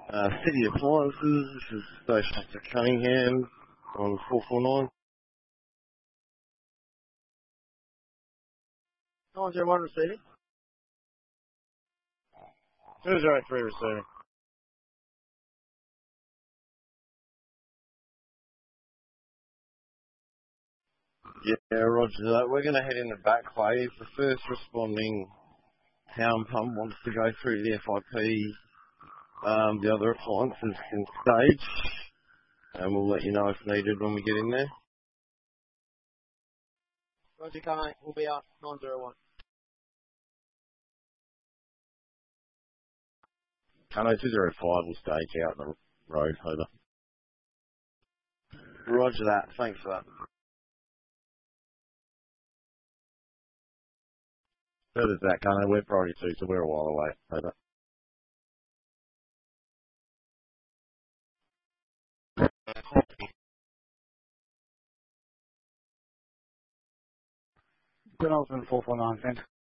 City Appliances, this is Station Master Cunningham on 449. 901 receiving. 203 receiving. Yeah, roger that. We're going to head in the back way. If the first responding town pump wants to go through the FIP, the other appliances can stage, and we'll let you know if needed when we get in there. Roger, Kane. We'll be up 901. Kano 205 will stage out in the road, over. Roger that. Thanks for that. Further to that, Kano, we're priority 2, so we're a while away, over. Good afternoon, 449, thanks.